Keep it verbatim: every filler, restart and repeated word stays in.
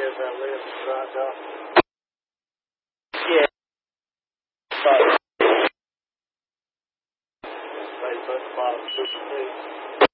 is that Williams dropped off? Yeah. Sorry. Somebody put the bottom, please.